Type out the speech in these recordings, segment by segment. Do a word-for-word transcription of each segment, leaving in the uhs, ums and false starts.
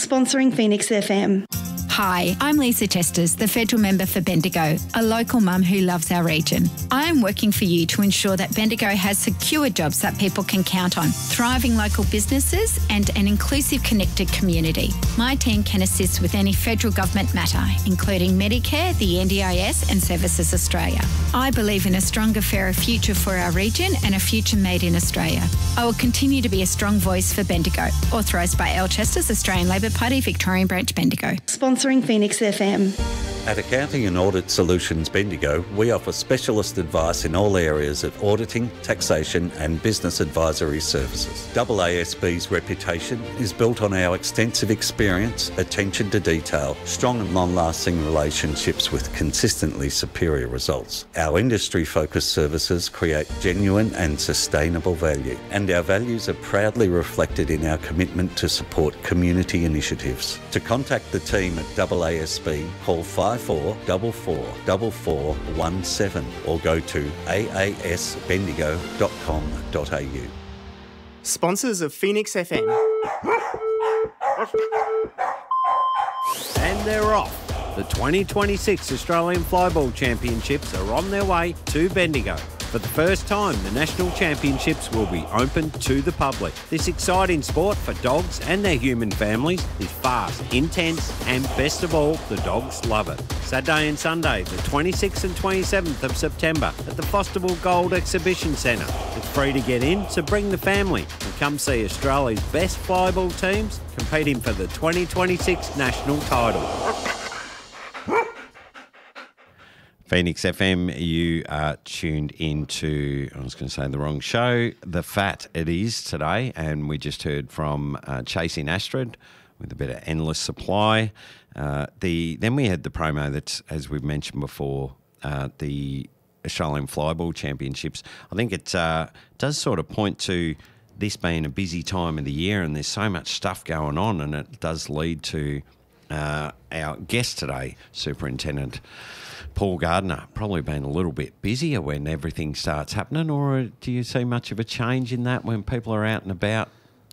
Sponsoring Phoenix F M. Hi, I'm Lisa Chesters, the federal member for Bendigo, a local mum who loves our region. I am working for you to ensure that Bendigo has secure jobs that people can count on, thriving local businesses and an inclusive, connected community. My team can assist with any federal government matter, including Medicare, the N D I S and Services Australia. I believe in a stronger, fairer future for our region and a future made in Australia. I will continue to be a strong voice for Bendigo. Authorised by L Chesters, Australian Labor Party, Victorian Branch, Bendigo. Sponsoring Phoenix F M. At Accounting and Audit Solutions Bendigo, we offer specialist advice in all areas of auditing, taxation and business advisory services. A A S B's reputation is built on our extensive experience, attention to detail, strong and long-lasting relationships with consistently superior results. Our industry-focused services create genuine and sustainable value, and our values are proudly reflected in our commitment to support community initiatives. To contact the team at A A S B, call five four four four four four one seven or go to a a s bendigo dot com dot a u. Sponsors of Phoenix F M. And they're off. The twenty twenty-six Australian Flyball Championships are on their way to Bendigo. For the first time, the National Championships will be open to the public. This exciting sport for dogs and their human families is fast, intense, and best of all, the dogs love it. Saturday and Sunday, the twenty-sixth and twenty-seventh of September at the Fosterville Gold Exhibition Centre. It's free to get in, so bring the family and come see Australia's best flyball teams competing for the twenty twenty-six national title. Phoenix F M, you are tuned into, I was going to say the wrong show, The Fat It Is today, and we just heard from uh, Chasing Astrid with a bit of Endless Supply. Uh, the Then we had the promo that's, as we've mentioned before, uh, the Australian Flyball Championships. I think it uh, does sort of point to this being a busy time of the year and there's so much stuff going on, and it does lead to uh, our guest today, Superintendent Paul Gardner, probably been a little bit busier when everything starts happening, or do you see much of a change in that when people are out and about?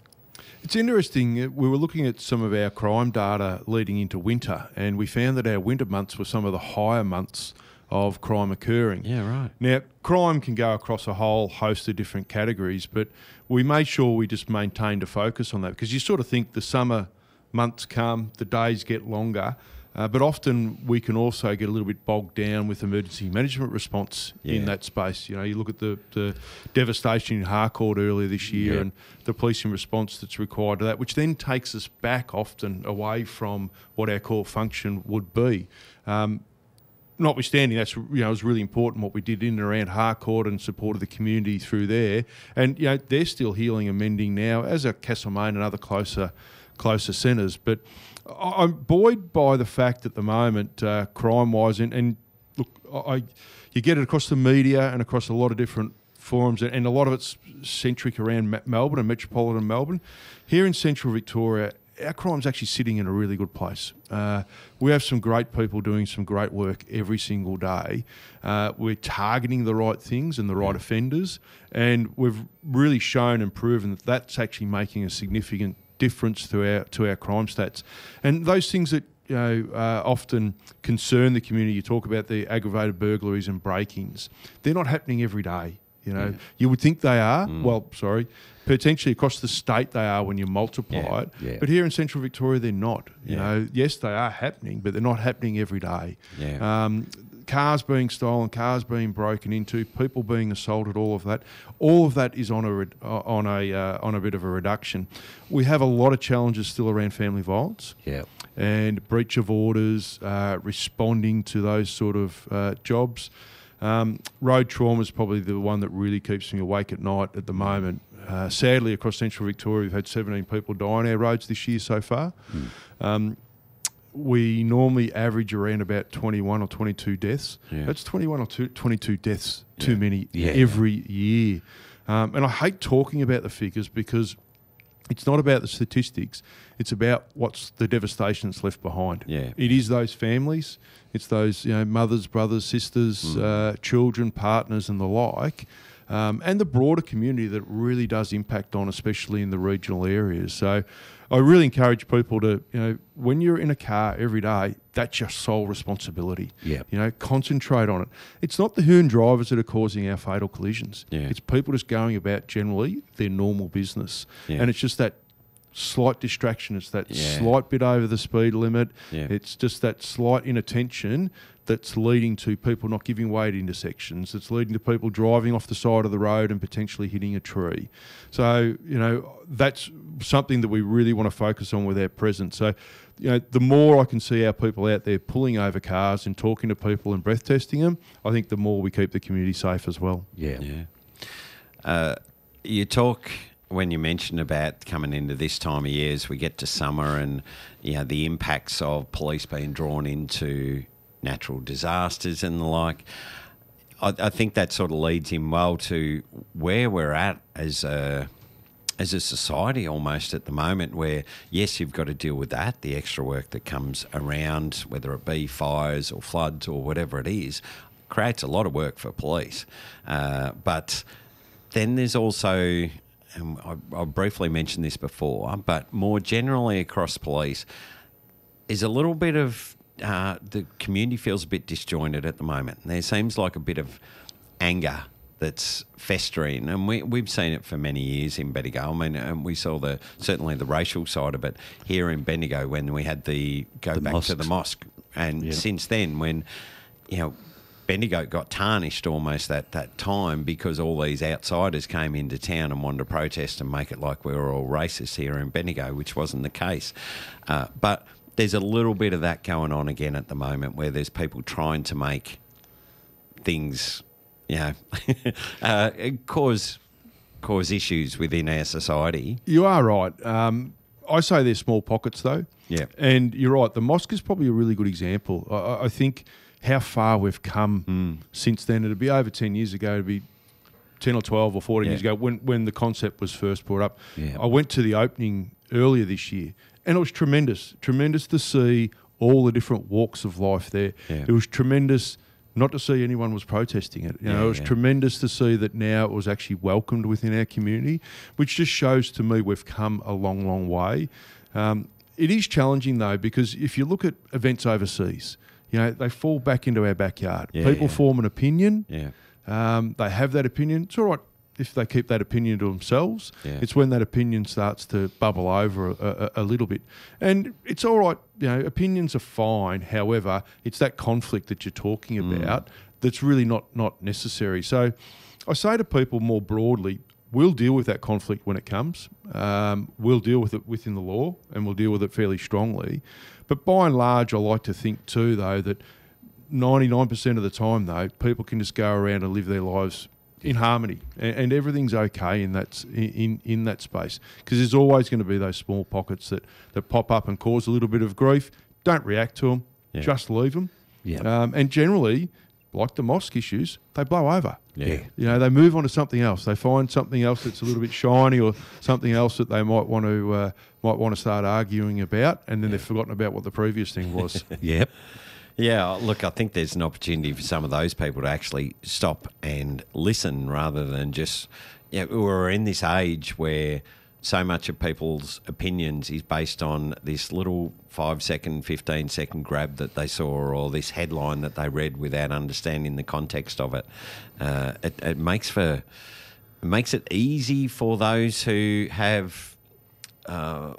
It's interesting. We were looking at some of our crime data leading into winter, and we found that our winter months were some of the higher months of crime occurring. Yeah, right. Now, crime can go across a whole host of different categories, but we made sure we just maintained a focus on that, because you sort of think the summer months come, the days get longer, Uh, but often we can also get a little bit bogged down with emergency management response yeah. in that space. You know, you look at the, the devastation in Harcourt earlier this year yeah. and the policing response that's required to that, which then takes us back often away from what our core function would be. Um, notwithstanding, that's, you know, it was really important what we did in and around Harcourt and supported the community through there. And, you know, they're still healing and mending now, as are Castlemaine and other closer closer centres. But I'm buoyed by the fact at the moment, uh, crime-wise, and, and look, I, you get it across the media and across a lot of different forums, and a lot of it's centric around Melbourne and metropolitan Melbourne. Here in central Victoria, our crime's actually sitting in a really good place. Uh, we have some great people doing some great work every single day. Uh, we're targeting the right things and the right offenders, and we've really shown and proven that that's actually making a significant difference to our to our crime stats. And those things that you know uh, often concern the community, you talk about the aggravated burglaries and break-ins, they're not happening every day. You know, yeah. you would think they are. Mm. Well, sorry, potentially across the state they are when you multiply yeah, it. Yeah. But here in Central Victoria, they're not. You yeah. know, yes, they are happening, but they're not happening every day. Yeah. Um, cars being stolen, cars being broken into, people being assaulted, all of that, all of that is on a on a uh, on a bit of a reduction. We have a lot of challenges still around family violence. Yeah. And breach of orders, uh, responding to those sort of uh, jobs. Um, road trauma is probably the one that really keeps me awake at night at the moment. Uh, sadly, across Central Victoria, we've had seventeen people die on our roads this year so far. Mm. Um, we normally average around about twenty-one or twenty-two deaths. Yeah. That's twenty-one or twenty-two deaths too yeah. many yeah. every year. Um, and I hate talking about the figures because it's not about the statistics. It's about what's the devastation that's left behind. Yeah. It is those families. It's those you know mothers, brothers, sisters, mm. uh, children, partners and the like. um, and the broader community that it really does impact on, especially in the regional areas. So I really encourage people to, you know, when you're in a car every day, that's your sole responsibility. Yeah. You know, concentrate on it. It's not the hoon drivers that are causing our fatal collisions. Yeah. It's people just going about generally their normal business. Yeah. And it's just that slight distraction. It's that Yeah. slight bit over the speed limit. Yeah. It's just that slight inattention that's leading to people not giving way at intersections. It's leading to people driving off the side of the road and potentially hitting a tree. So, you know, that's something that we really want to focus on with our presence. So, you know, the more I can see our people out there pulling over cars and talking to people and breath testing them, I think the more we keep the community safe as well. Yeah. Yeah. Uh, you talk when you mentioned about coming into this time of year as we get to summer and, you know, the impacts of police being drawn into natural disasters and the like. I, I think that sort of leads in well to where we're at as a as a society almost at the moment, where yes, you've got to deal with that, the extra work that comes around, whether it be fires or floods or whatever it is, creates a lot of work for police. Uh, but then there's also, and I, I briefly mentioned this before, but more generally across police, is a little bit of uh, the community feels a bit disjointed at the moment. There seems like a bit of anger that's festering, and we, we've seen it for many years in Bendigo. I mean, and we saw the certainly the racial side of it here in Bendigo when we had the go The back mosques. to the mosque, and Yeah. since then when, you know, Bendigo got tarnished almost at that time because all these outsiders came into town and wanted to protest and make it like we were all racist here in Bendigo, which wasn't the case. Uh, but there's a little bit of that going on again at the moment where there's people trying to make things, you know, uh, cause cause issues within our society. You are right. Um, I say they're small pockets though. Yeah. And you're right. The mosque is probably a really good example. I- I, I think how far we've come Mm. since then. It'd be over ten years ago. It'd be ten or twelve or fourteen Yeah. years ago when, when the concept was first brought up. Yeah. I went to the opening earlier this year and it was tremendous. Tremendous to see all the different walks of life there. Yeah. It was tremendous not to see anyone was protesting it. You know, Yeah, it was yeah. tremendous to see that now it was actually welcomed within our community, which just shows to me we've come a long, long way. Um, it is challenging though, because if you look at events overseas, you know, they fall back into our backyard. Yeah, People yeah. form an opinion. Yeah. Um, they have that opinion. It's all right if they keep that opinion to themselves. Yeah. It's when that opinion starts to bubble over a, a, a little bit. And it's all right, you know, opinions are fine. However, it's that conflict that you're talking about that's really not, not necessary. So I say to people more broadly, we'll deal with that conflict when it comes. Um, we'll deal with it within the law and we'll deal with it fairly strongly. But by and large, I like to think too, though, that ninety-nine percent of the time, though, people can just go around and live their lives in harmony, and, and everything's okay in that in in that space. Because there's always going to be those small pockets that, that pop up and cause a little bit of grief. Don't react to them. Yeah. Just leave them. Yeah. Um, and generally, like the mosque issues, they blow over. Yeah. You know, they move on to something else. They find something else that's a little bit shiny, or something else that they might want to uh, might want to start arguing about, and then they've forgotten about what the previous thing was. Yep. Yeah, look, I think there's an opportunity for some of those people to actually stop and listen rather than just, yeah, we're in this age where so much of people's opinions is based on this little five second, fifteen second grab that they saw, or this headline that they read without understanding the context of it. Uh, it, it makes for, it makes it easy for those who have, uh,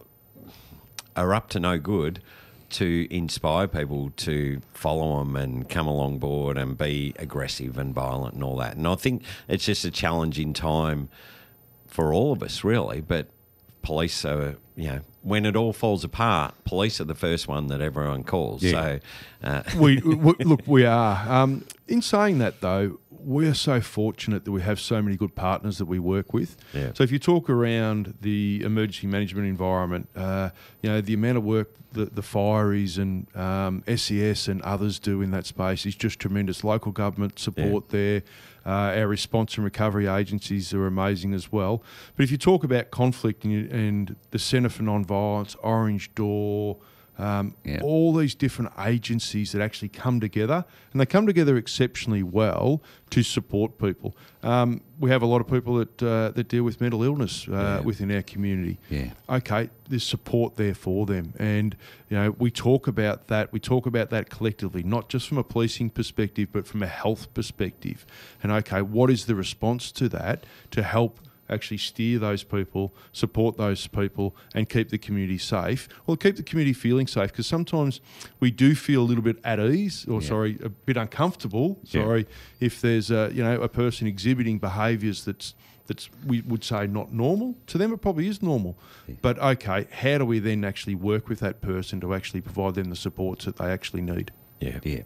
are up to no good to inspire people to follow them and come along board and be aggressive and violent and all that. And I think it's just a challenging time for all of us, really. But police are, you know, when it all falls apart, police are the first one that everyone calls. Yeah. So, uh, we, we look, we are. Um, in saying that, though, we're so fortunate that we have so many good partners that we work with. Yeah. So if you talk around the emergency management environment, uh, you know, the amount of work that the Fireys and um, S E S and others do in that space is just tremendous. Local government support there. Uh, our response and recovery agencies are amazing as well. But if you talk about conflict and, you, and the Centre for Non-Violence, Orange Door, Um, Yeah. all these different agencies that actually come together, and they come together exceptionally well to support people. Um, we have a lot of people that uh, that deal with mental illness uh, Yeah. within our community. Yeah. Okay, there's support there for them, and you know we talk about that. We talk about that collectively, not just from a policing perspective, but from a health perspective. And okay, what is the response to that to help actually steer those people, support those people, and keep the community safe? Well, keep the community feeling safe, because sometimes we do feel a little bit at ease, or Yeah. sorry, a bit uncomfortable. Yeah. Sorry, if there's a you know a person exhibiting behaviours that's that's we would say not normal to them. It probably is normal, Yeah. but okay, how do we then actually work with that person to actually provide them the supports that they actually need? Yeah. Yeah.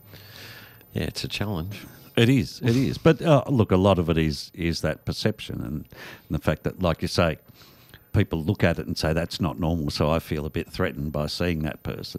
Yeah, it's a challenge. It is, it is. But uh, look, a lot of it is is that perception and, and the fact that, like you say, people look at it and say that's not normal, so I feel a bit threatened by seeing that person,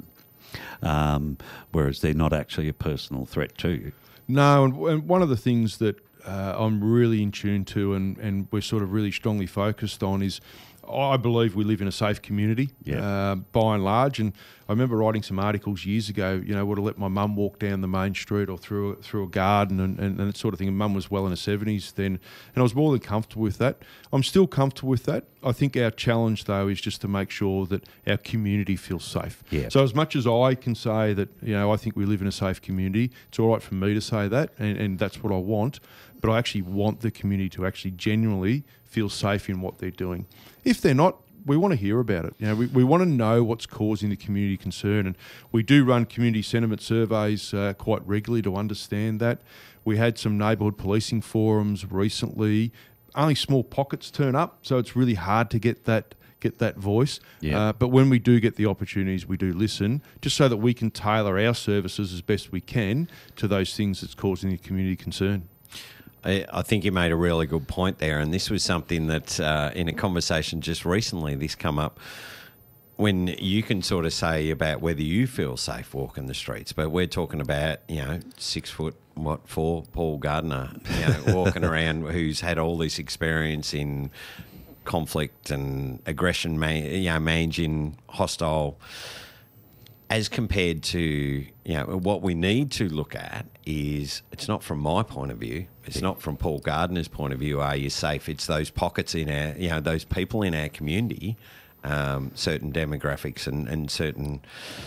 um, whereas they're not actually a personal threat to you. No, and, and one of the things that uh, I'm really in tune to, and, and we're sort of really strongly focused on, is I believe we live in a safe community, Yeah. uh, by and large. And I remember writing some articles years ago, you know, would have let my mum walk down the main street or through a, through a garden and, and, and that sort of thing. And mum was well in her seventies then, and I was more than comfortable with that. I'm still comfortable with that. I think our challenge, though, is just to make sure that our community feels safe. Yeah. So as much as I can say that, you know, I think we live in a safe community, it's all right for me to say that, and, and that's what I want. But I actually want the community to actually genuinely feel safe in what they're doing. If they're not, we want to hear about it. You know, we, we want to know what's causing the community concern, and we do run community sentiment surveys uh, quite regularly to understand that. We had some neighbourhood policing forums recently. Only small pockets turn up, so it's really hard to get that get that voice. Yeah. Uh, but when we do get the opportunities, we do listen, just so that we can tailor our services as best we can to those things that's causing the community concern. I I think you made a really good point there, and this was something that uh, in a conversation just recently, this come up when you can sort of say about whether you feel safe walking the streets, but we're talking about, you know, six foot, what, four, Paul Gardner, you know, walking around who's had all this experience in conflict and aggression, ma- you know, managing hostile, as compared to, you know, what we need to look at is, it's not from my point of view, it's not from Paul Gardner's point of view, are you safe? It's those pockets in our, you know, those people in our community, um, certain demographics and, and certain,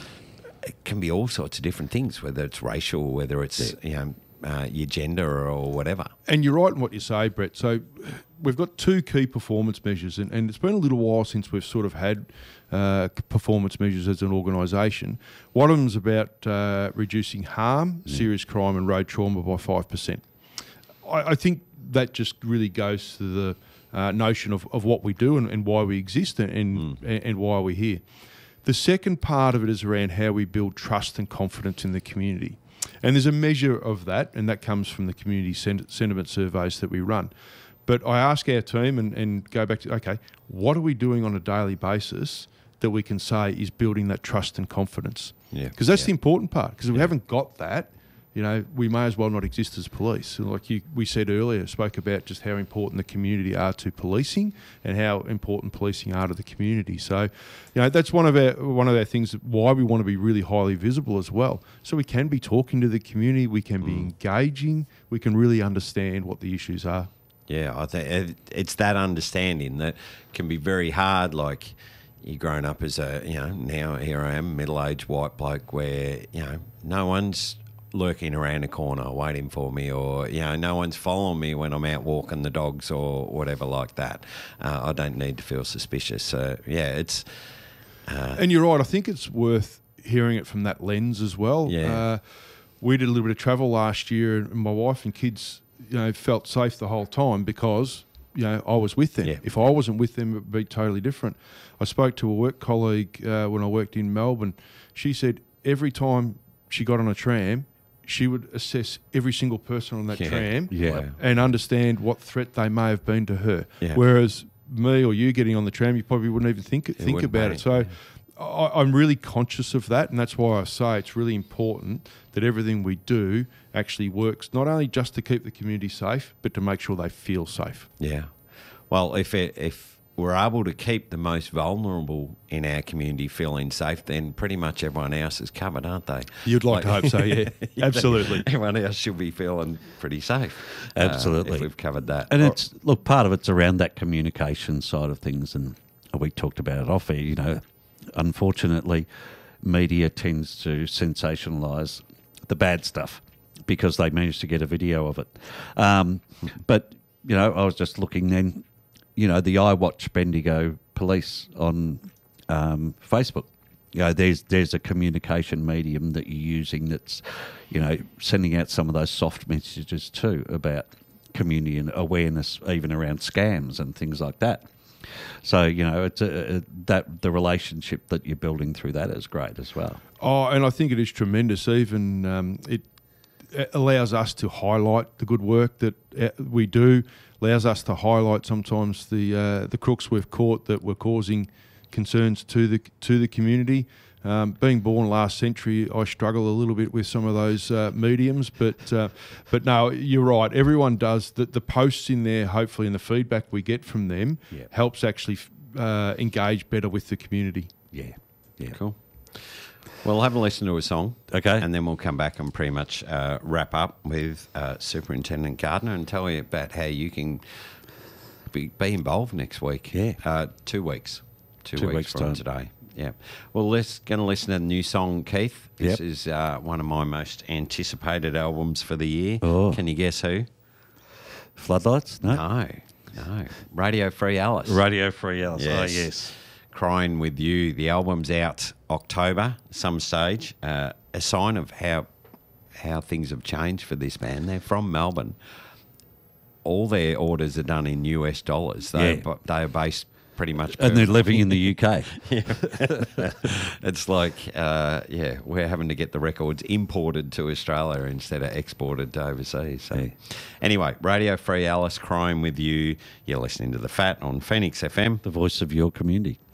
it can be all sorts of different things, whether it's racial, whether it's, you know, uh, your gender or whatever. And you're right in what you say, Brett. So we've got two key performance measures, and, and it's been a little while since we've sort of had uh, performance measures as an organisation. One of them is about uh, reducing harm, Mm. serious crime and road trauma by five percent. I, I think that just really goes to the uh, notion of, of what we do and, and why we exist and, and, Mm. and why we're here. The second part of it is around how we build trust and confidence in the community. And there's a measure of that, and that comes from the community sen- sentiment surveys that we run. But I ask our team and, and go back to, okay, what are we doing on a daily basis that we can say is building that trust and confidence? Yeah. Because that's Yeah. the important part. Because if we haven't got that, you know, we may as well not exist as police. So like you, we said earlier, spoke about just how important the community are to policing and how important policing are to the community. So, you know, that's one of our one of our things, why we want to be really highly visible as well. So we can be talking to the community, we can be engaging, we can really understand what the issues are. Yeah, I think it's that understanding that can be very hard. Like, you've grown up as a, you know, now here I am, middle-aged white bloke where, you know, no one's lurking around a corner waiting for me, or, you know, no one's following me when I'm out walking the dogs or whatever like that. Uh, I don't need to feel suspicious. So, yeah, it's... Uh, And you're right, I think it's worth hearing it from that lens as well. Yeah. Uh, we did a little bit of travel last year, and my wife and kids, you know, felt safe the whole time because, you know, I was with them. Yeah. If I wasn't with them, it would be totally different. I spoke to a work colleague uh, when I worked in Melbourne. She said every time she got on a tram, she would assess every single person on that Yeah. tram Yeah. and understand what threat they may have been to her. Yeah. Whereas me or you getting on the tram, you probably wouldn't even think think wouldn't about be, it. So I, I'm really conscious of that, and that's why I say it's really important that everything we do actually works, not only just to keep the community safe, but to make sure they feel safe. Yeah. Well, if it, if we're able to keep the most vulnerable in our community feeling safe, then pretty much everyone else is covered, aren't they? You'd like, like to hope so, yeah. Absolutely. Everyone else should be feeling pretty safe. Absolutely. Uh, if we've covered that. And it's, look, part of it's around that communication side of things, and we talked about it off air, you know. Unfortunately, media tends to sensationalise the bad stuff because they managed to get a video of it. Um, but, you know, I was just looking then, you know, the I Watch Bendigo Police on um, Facebook. You know, there's there's a communication medium that you're using that's, you know, sending out some of those soft messages too about community and awareness, even around scams and things like that. So, you know, it's a, a, that the relationship that you're building through that is great as well. Oh, and I think it is tremendous. Even um, it allows us to highlight the good work that we do, allows us to highlight sometimes the uh, the crooks we've caught that were causing concerns to the to the community. Um, being born last century, I struggle a little bit with some of those uh, mediums, but uh, but no, you're right. Everyone does. The, the posts in there, hopefully, and the feedback we get from them Yeah. helps actually uh, engage better with the community. Yeah, yeah. Cool. Well, we'll have a listen to a song. Okay. And then we'll come back and pretty much uh, wrap up with uh, Superintendent Gardner and tell you about how you can be, be involved next week. Yeah. Uh, two weeks. Two, Two weeks, weeks' from time. today. Yeah. Well, let's going to listen to the new song, Keith. This Yep. is uh, one of my most anticipated albums for the year. Oh. Can you guess who? Floodlights? No. No. No. Radio Free Alice. Radio Free Alice. Yes. Oh, yes. Crying With You. The album's out October, some stage. Uh, a sign of how how things have changed for this band. They're from Melbourne. All their orders are done in U S dollars. They, Yeah. they are based pretty much. And they're perfectly- living in the U K. It's like, uh, yeah, we're having to get the records imported to Australia instead of exported to overseas. So, Yeah. anyway, Radio Free Alice, Crying With You. You're listening to The Fat on Phoenix F M. The voice of your community.